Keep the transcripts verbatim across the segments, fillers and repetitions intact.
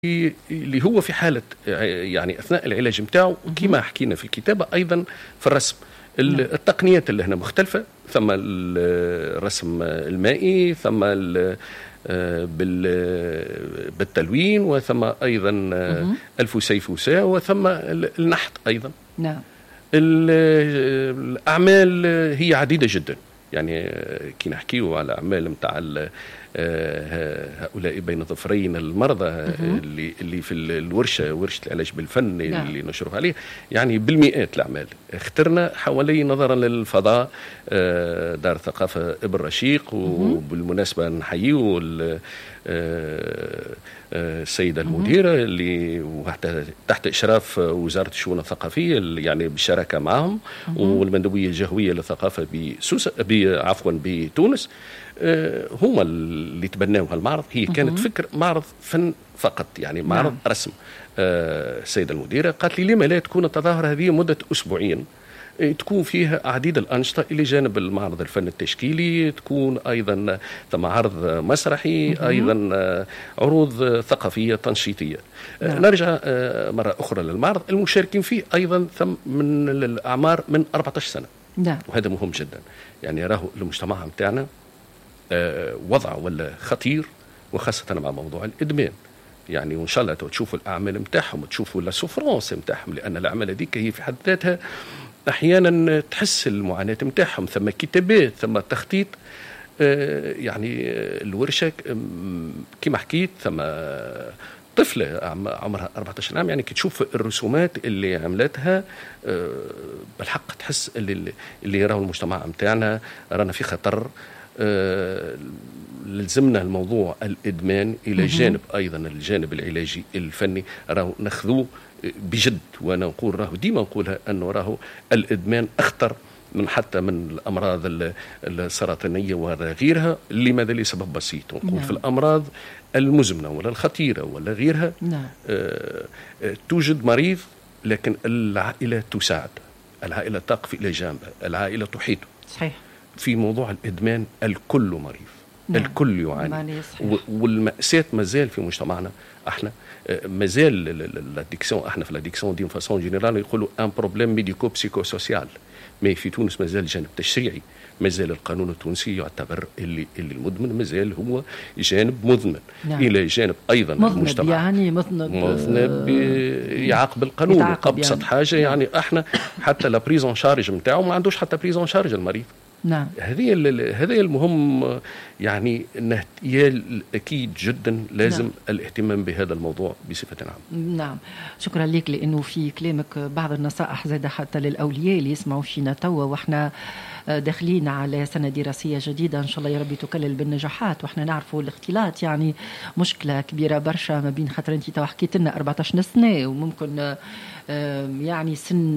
اللي هو في حالة يعني أثناء العلاج متاعه كما حكينا في الكتابة أيضا في الرسم. التقنيات اللي هنا مختلفة، ثم الرسم المائي، ثم بالتلوين، وثم أيضا الفسيفساء، وثم النحت أيضا. نعم. الأعمال هي عديدة جدا، يعني كي نحكيو على أعمال متاع هؤلاء بين ظفرين المرضى اللي اللي في الورشة ورشة العلاج بالفن نعم. اللي نشرف عليه يعني بالمئات الأعمال. اخترنا حوالي نظرا للفضاء دار ثقافة ابن رشيق، وبالمناسبة نحييه السيدة المديرة اللي تحت إشراف وزارة الشؤون الثقافية يعني بالشراكة معهم، والمندوبية الجهوية للثقافة بسوس عفوا بتونس، هما اللي تبناوا هالمعرض. هي كانت فكر معرض فن فقط، يعني معرض نعم. رسم. السيدة المديرة قالت لي لما لا تكون التظاهرة هذه مدة أسبوعين، تكون فيها عديد الأنشطة إلى جانب المعرض الفن التشكيلي، تكون أيضا ثم عرض مسرحي، أيضا عروض ثقافية تنشيطية. نعم. نرجع مرة أخرى للمعرض، المشاركين فيه أيضا ثم من الأعمار من أربعة عشر سنة. نعم. وهذا مهم جدا، يعني راه المجتمع متاعنا وضع ولا خطير، وخاصة مع موضوع الإدمان. يعني وإن شاء الله تشوفوا الأعمال متاعهم، تشوفوا لا سوفرانس متاعهم، لأن الأعمال هذيك هي في حد ذاتها أحيانا تحس المعاناة متاعهم. ثم كتابات، ثم تخطيط. يعني الورشة كما حكيت، ثم طفلة عمرها أربعة عشر عام، يعني كي تشوف الرسومات اللي عملتها بالحق تحس اللي, اللي يراه المجتمع متاعنا رانا في خطر. لزمنا الموضوع الإدمان إلى جانب أيضا الجانب العلاجي الفني راهو ناخذوه بجد. وانا نقول راهو ديما نقولها انه راهو الادمان اخطر من حتى من الامراض السرطانيه وغيرها. لماذا؟ لسبب بسيط، نقول نعم. في الامراض المزمنه ولا الخطيره ولا غيرها نعم. آه توجد مريض، لكن العائله تساعد، العائله تقف الى جانبه، العائله تحيطه. صحيح. في موضوع الادمان الكل مريض نعم. الكل يعاني، والمأساة مازال في مجتمعنا احنا مازال الاديكسيون، احنا في الاديكسيون دي فاسون جينيرال يقولوا ان بروبليم ميديكو بسيكو سوسيال، مي في تونس مازال جانب تشريعي، مازال القانون التونسي يعتبر اللي, اللي المدمن مازال هو جانب مذنب نعم. الى جانب ايضا المجتمع يعني مذنب مذنب يعاقب القانون وابسط يعني. حاجه يعني احنا حتى لا بريزون شارج نتاعو ما عندوش حتى بريزون شارج المريض. نعم. هذه هذا المهم، يعني انه اكيد جدا لازم نعم. الاهتمام بهذا الموضوع بصفه عامه. نعم، شكرا لك، لانه في كلامك بعض النصائح زاد حتى للاولياء اللي يسمعوا فينا توا، واحنا داخلين على سنة دراسية جديدة إن شاء الله يا ربي تكلل بالنجاحات. وإحنا نعرفوا الاختلاط يعني مشكلة كبيرة برشا ما بين، خاطر أنت تو حكيت لنا أربعة عشر سنة وممكن يعني سن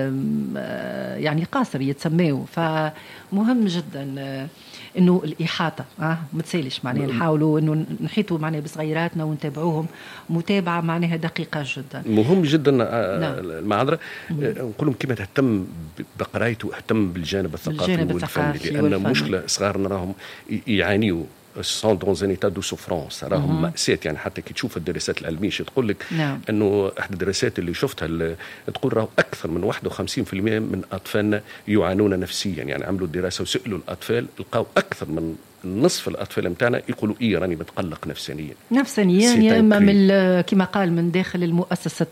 يعني قاصر يتسميه، فمهم جدا انه الاحاطه اه ما تسالش معناها نحاولوا انه نحيطوا معناها بصغيراتنا ونتابعوهم متابعه معناها دقيقه جدا. مهم جدا المعذره نقول لهم كيما تهتم بقرايته اهتم بالجانب الثقافي والفني، لان مشكله صغارنا راهم يعانيوا سون دون ان ايتا دو سوفرانس، راهم مأساة. يعني حتى كي تشوف الدراسات العلميه تقول لك نعم. انه احد الدراسات اللي شفتها تقول راهو اكثر من واحد وخمسين بالمئة من اطفالنا يعانون نفسيا. يعني عملوا دراسه وسالوا الاطفال لقاو اكثر من نصف الاطفال نتاعنا يقولوا ايه راني متقلق نفسانيا نفسانيا، يا اما من كما قال من داخل المؤسسه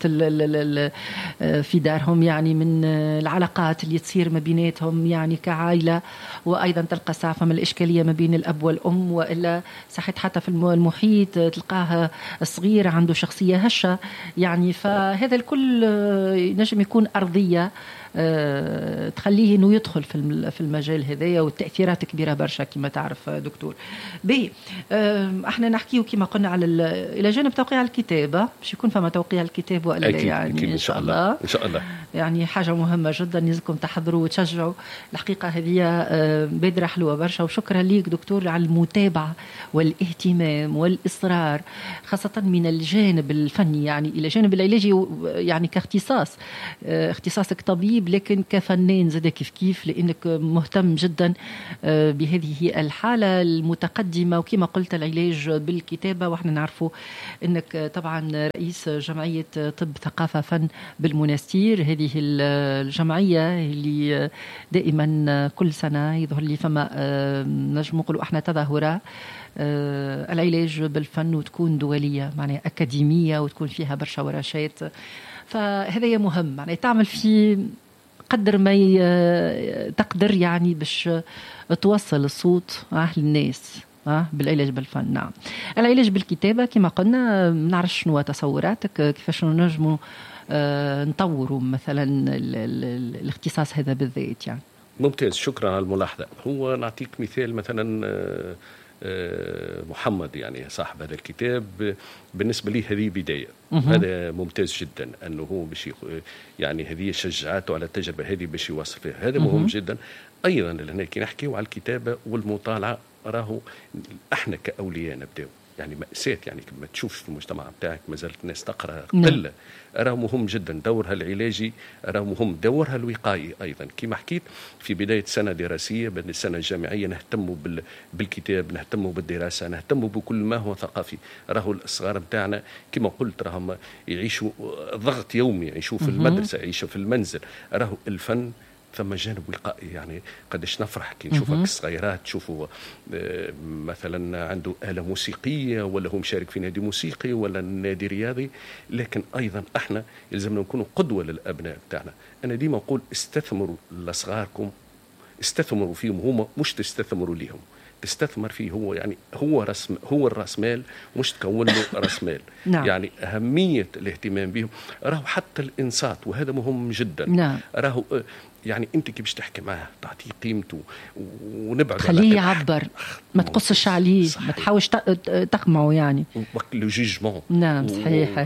في دارهم، يعني من العلاقات اللي تصير ما بيناتهم يعني كعائله، وايضا تلقى ساعه من الاشكاليه ما بين الاب والام، والا صحيت حتى في المحيط تلقاه الصغير عنده شخصيه هشه يعني. فهذا الكل نجم يكون ارضيه أه تخليه انه يدخل في في المجال هذايا، والتاثيرات كبيره برشا كما تعرف دكتور. بي أه احنا نحكيو كما قلنا على الى جانب توقيع الكتاب، باش يكون فما توقيع الكتاب ولا أكيد يعني أكيد ان شاء الله ان شاء الله يعني حاجة مهمة جدا، لازمكم تحضروا وتشجعوا. الحقيقة هذه بادرة حلوة برشا، وشكرا ليك دكتور على المتابعة والاهتمام والإصرار، خاصة من الجانب الفني يعني إلى جانب العلاجي، يعني كاختصاص اختصاصك طبيب لكن كفنان زاد كيف كيف، لأنك مهتم جدا بهذه الحالة المتقدمة، وكما قلت العلاج بالكتابة. وإحنا نعرفوا أنك طبعا رئيس جمعية طب ثقافة فن بالمنستير، هذه الجمعية اللي دائما كل سنة يظهر لي فما نجم نقولوا احنا تظاهرة العلاج بالفن، وتكون دولية معناها أكاديمية، وتكون فيها برشا ورشات. فهذا مهم، يعني تعمل في قدر ما تقدر يعني باش توصل الصوت للناس بالعلاج بالفن. نعم، العلاج بالكتابة كما قلنا، نعرف شنو تصوراتك، كيفاش نجموا نطوروا مثلا ال ال الاختصاص هذا بالذات يعني. ممتاز، شكرا على الملاحظة. هو نعطيك مثال مثلا محمد يعني صاحب هذا الكتاب، بالنسبة لي هذه بداية، هذا ممتاز جدا أنه هو باش يعني هذه شجعاته على التجربة هذه باش يوصل فيها، هذا مهم جدا. أيضا لهنا كي نحكيو على الكتابة والمطالعة، راهو احنا كأولياء نبداو يعني مأساة، يعني كما تشوف في المجتمع بتاعك ما زالت الناس تقرأ قلة، راه مهم جدا دورها العلاجي، راه مهم دورها الوقائي أيضا. كما حكيت في بداية سنة دراسية، بداية السنة الجامعية، نهتموا بالكتاب، نهتموا بالدراسة، نهتموا بكل ما هو ثقافي. راهو الصغار بتاعنا كما قلت راهم يعيشوا ضغط يومي، يعيشوا في المدرسة، يعيشوا في المنزل. راهو الفن ثم جانب وقائي، يعني قدش نفرح كي نشوفك الصغيرات تشوفوا مثلا عنده آلة موسيقية، ولا هو مشارك في نادي موسيقي ولا نادي رياضي. لكن أيضا احنا يلزمنا نكونوا قدوة للأبناء بتاعنا. أنا ديما أقول استثمروا لصغاركم، استثمروا فيهم، هم مش تستثمروا ليهم، تستثمر فيه هو، يعني هو رسم هو الراس مال، مش تكون له راس مال. نعم. يعني أهمية الاهتمام بهم، راهو حتى الإنصات، وهذا مهم جدا. نعم. راهو يعني انت كي باش تحكي معاه تعطيه قيمته ونبعد، خليه يعبر، ما تقصش عليه، ما تحاولش تقمعه يعني لو جيجمون. نعم صحيح.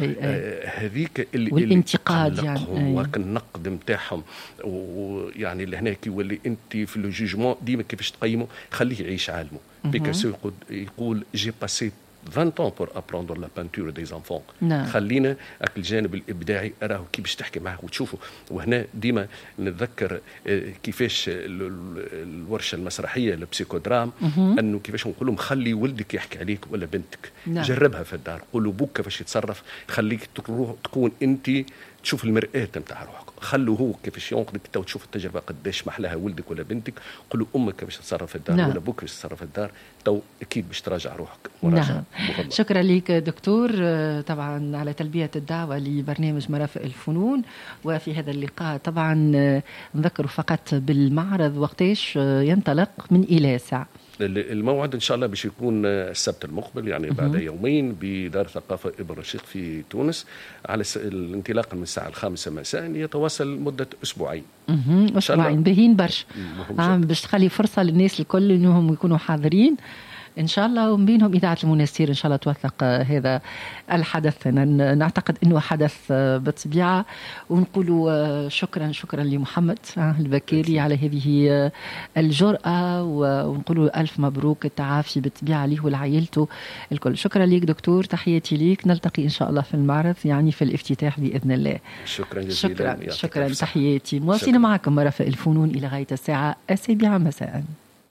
هذيك اللي والانتقاد يعني والنقد نتاعهم، ويعني لهناك يولي انت في لو جيجمون ديما كيفاش تقيمه، خليه يعيش عالمه. بيكاسو يقول جي باسي vingt ans pour apprendre la peinture des enfants. نعم. خلينا الجانب الإبداعي أراه كي باش تحكي معه وتشوفه. وهنا ديما نتذكر كيفاش الورشة المسرحية البسيكودرام، أنه كيفاش نقول لهم خلي ولدك يحكي عليك ولا بنتك. نعم. جربها في الدار، قولوا بوك كيفاش يتصرف، خليك تروح تكون أنت تشوف المرآة نتاع روحك، خلوا هو كيفاش ينقدك تو تشوف التجربة قداش محلاها ولدك ولا بنتك، قولوا أمك كيفاش تتصرف في الدار. نعم. ولا بوك كيفاش تتصرف في الدار، تو أكيد باش تراجع روحك. نعم. شكرا لك دكتور طبعا على تلبية الدعوة لبرنامج مرافق الفنون. وفي هذا اللقاء طبعا نذكر فقط بالمعرض وقتاش ينطلق من إلى ساعة. الموعد إن شاء الله باش يكون السبت المقبل، يعني بعد يومين بدار ثقافة إبن رشيق في تونس، على الانطلاق من الساعة الخامسة مساء، يتواصل مدة أسبوعين. أسبوعين باهين برشا، عم باش تخلي فرصة للناس الكل إنهم يكونوا حاضرين إن شاء الله، ومن بينهم إذاعة المنستير إن شاء الله توثق هذا الحدث. نعتقد أنه حدث بالطبيعة، ونقول شكرا شكرا لمحمد البكيري على هذه الجرأة، ونقول ألف مبروك التعافي بالطبيعة ليه ولعائلته الكل. شكرا لك دكتور، تحياتي ليك، نلتقي إن شاء الله في المعرض يعني في الافتتاح بإذن الله. شكرا جزيلا. شكرا, شكرا تحياتي. مواصلين معكم مرافق الفنون إلى غاية الساعة السابعة مساء.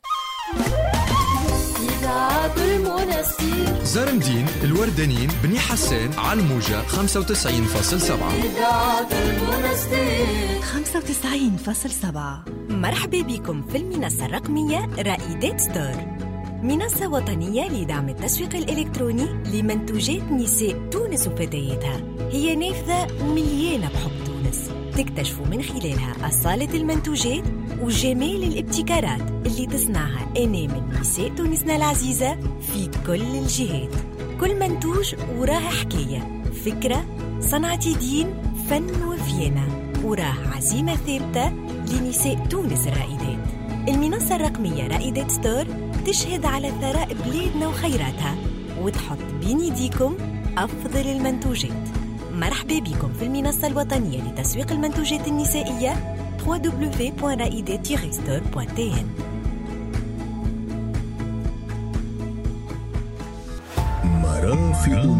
زرمدين، الوردانين، بني حسان، على الموجة خمسة وتسعين فاصل سبعة. خمسة وتسعين فاصل سبعة. مرحبا بكم في المنصة الرقمية رائدات ستور، منصة وطنية لدعم التسويق الإلكتروني لمنتوجات نساء تونس وفتياتها. هي نافذة مليانة بحب تونس، تكتشفوا من خلالها أصالة المنتوجات وجمال الابتكارات اللي تصنعها أنامل نساء تونسنا العزيزة في كل الجهات. كل منتوج وراه حكاية، فكرة، صنعة يدين، فن وفينا، وراه عزيمة ثابتة لنساء تونس الرائدات. المنصة الرقمية رائدات ستور تشهد على ثراء بلادنا وخيراتها، وتحط بين يديكم أفضل المنتوجات. مرحبا بكم في المنصة الوطنية لتسويق المنتوجات النسائية دبليو دبليو دبليو دوت رائدات ستور دوت تي ان. مرافق